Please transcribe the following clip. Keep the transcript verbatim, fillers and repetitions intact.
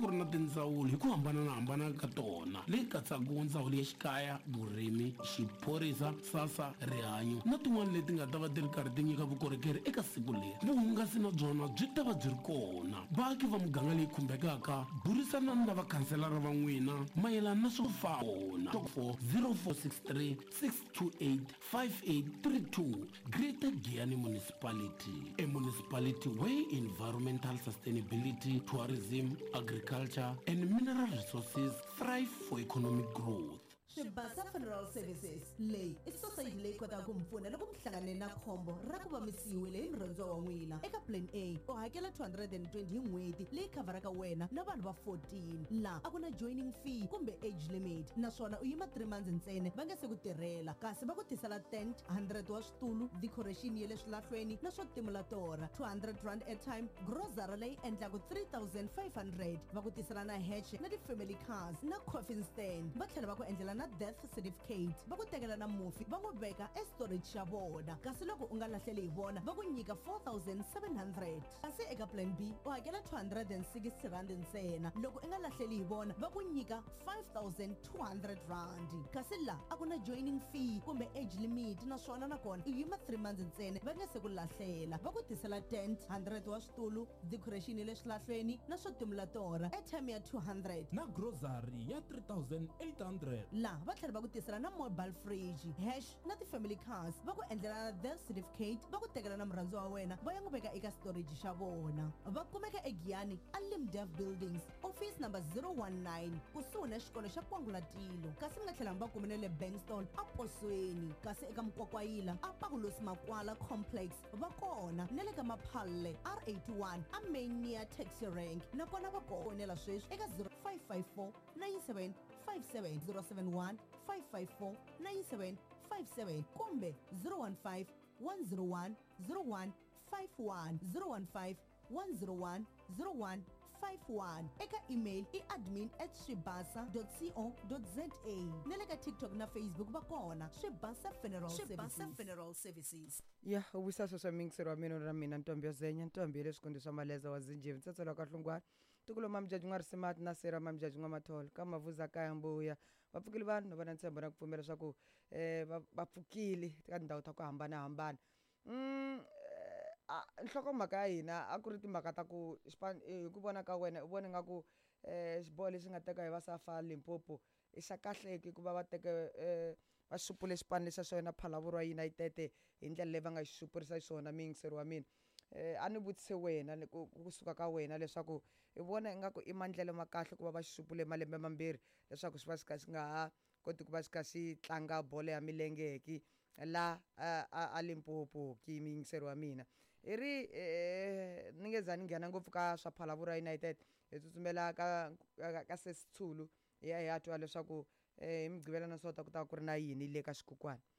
ku ri na tindzawulo hi ku hambanahambana ka tona leyi katsaka ndzawulo ya xikaya, vurimi, xiphorisa, sasa, rihanyo na tin'wana leti nga ta va ti ri karhi ti nyika vukorhokeri eka siku leri. Vuhungasi na byona byi ta va byi ri kona. Vaaki va muganga leyi khumbekaka, burisanani na vakhanselara va n'wina mayelana na swo fana. For zero four six three six two eight five eight three two. Greater Giyani Municipality, a municipality where environmental sustainability, tourism, agriculture and mineral resources thrive for economic growth. Shibasa Funeral Services leyi i society leyi kotaka ku mi pfuna loko mi hlangane na khombo ra ku va mi siyiwile hi murhandziwa wa n'wina. Eka plan A u hakela two hundred twenty hi n'hweti leyi khavaraka wena na vanhu va fourteen, laha a ku na joining fee kumbe age limit, naswona u yima three months ntsena va nge se ku tirhela, kasi va ku tisela tent, one hundred wa switulu, decoration ya le swilahlweni na swo timula tora, two hundred rand airtime, grocery leyi endlaku three thousand five hundred, va ku tisela na hatch na ti-family cars na coffin stand, va tlhela va ku endlela na death certificate, va ku tekela na mufi va n'wi veka e storage xa vona, kasi loko u nga lahleli hi vona va ku nyika four thousand seven hundred. Kasi eka plan B u hakela two hundred sixty rand ntsena, loko u nga lahleli hi vona va ku nyika five thousand two hundred rand. Kasi la a ku na joining fee kumbe age limit, naswona nakona u yima three months ntsena va nge se ku lahlela, va ku tisela tent, one hundred wa switulu, decoration ya le swilahlweni na swo timula tora, airtime ya two hundred na grocery ya three thousand eight hundred. La va tlhela va ku tisela na mobile fridge, hash na ti-family cars, va ku endlela na death certificate, va ku tekela na murhandziwa wa wena va ya n'wi veka eka storage xa vona. Va kumeka eGiyani Alimdev Buildings, office number zero one nine, kusuhi na xikolo xa Kwangulatilo. Kasi mi nga tlhela mi va kumene le Bankstown a Posweni, kasi eka Mkwakwayila a Pakulos Makwala Complex va kona, na le ka Maphalle R eighty-one a main near taxi rank, nakona va konela sweswi eka zero five five four nine seven five seven zero seven one five five four nine seven five seven kumbe zero one five one zero one zero one five one zero one five one zero one zero one five one. Eka email i admin at shibasa dot co dot za. Nele ka TikTok na Facebook va kona Shibasa Funeral Services. Shibasa Funeral Services. Ya ubusasa swa mingisero wa mina na mina Ntombi Zenya, Ntombi lesikundi swa maleza wa Zinjivi tsatsela ka hlungwana tukulo mamjaji ngari smart na sera mamjaji ngamatholo kama vuza kaya mbuya vapfukile vanhu vana ntshembo na kupfumela swa ku eh vapfukile ka ndhawu ta ku hambana hambana. Mm nhloko mhaka ya hina a ku ri timhaka ta ku hi ku vona ka wena u vona nga ku eh xiboho lexi nga teka hi vasafa Limpopo i xa kahle ku va va teke eh va xupule xipano lexa swona Phalaborwa United hi ndlela leyi va nga xupurisa xiswona mingisero wa mina. Eh a ni vutise wena kusuka ka wena leswaku i vona ingaku i mandlelo ma kahle ku va va xupule malembe mambirhi leswaku swi va swi ka swi nga ha koti ku va swi ka swi tlanga bolo ya milengeki la a Limpopo ki mingisero wa mina. I ri ni nge za ni nghena ngopfu ka swa Phalaborwa United hi tsutsumela ka ka Sesithulu ya ya twa leswaku eh imigqibela na sota ku ta ku ri na yini le ka xikukwana.